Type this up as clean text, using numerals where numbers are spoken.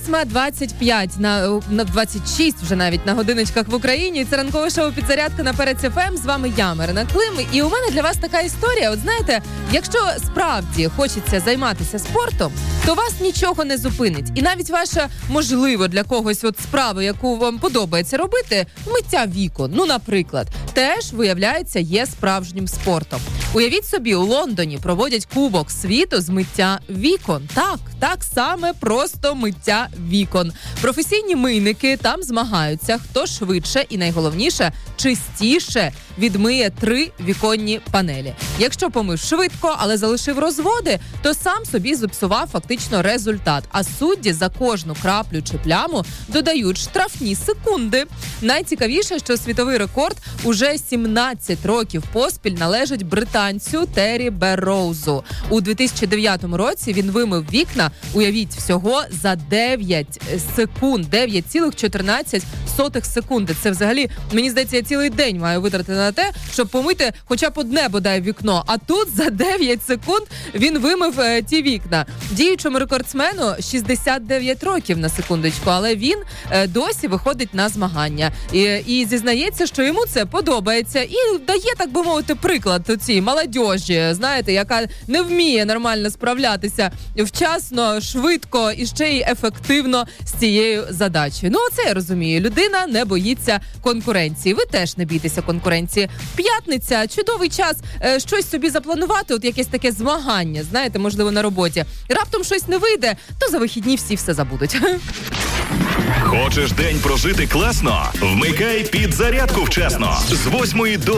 8:25 на 26 вже навіть на годиночках в Україні. Це ранкове шоу «Підзарядка» на Перець ФМ. З вами я, Марина Клим. І у мене для вас така історія. От знаєте, якщо справді хочеться займатися спортом, то вас нічого не зупинить. І навіть ваша, можливо, для когось от справа, яку вам подобається робити, миття вікон, ну, наприклад, теж, виявляється, є справжнім спортом. Уявіть собі, у Лондоні проводять Кубок світу з миття вікон. Так саме просто миття вікон. Професійні мийники там змагаються, хто швидше і, найголовніше, чистіше відмиє 3 віконні панелі. Якщо помив швидко, але залишив розводи, то сам собі зіпсував фактично результат. А судді за кожну краплю чи пляму додають штрафні секунди. Найцікавіше, що світовий рекорд уже 17 років поспіль належить британцю Террі Берроузу. У 2009 році він вимив вікна, уявіть, всього за 9 секунд. 9,14 секунди. Це взагалі, мені здається, я цілий день маю витратити на те, щоб помити хоча б одне, бодай, вікно. А тут за 9 секунд він вимив ті вікна. Діючому рекордсмену 69 років, на секундочку, але він досі виходить на змагання. І зізнається, що йому це подобається. І дає, так би мовити, приклад цій молодіжі, знаєте, яка не вміє нормально справлятися вчасно, швидко і ще й ефективно з цією задачею. Ну, оце я розумію. Людина не боїться конкуренції. Ви теж не бійтеся конкуренції. П'ятниця, чудовий час щось собі запланувати, от якесь таке змагання, знаєте, можливо, на роботі. Раптом щось не вийде, то за вихідні всі все забудуть. Хочеш день прожити класно? Вмикай «Підзарядку» вчасно. З 8 до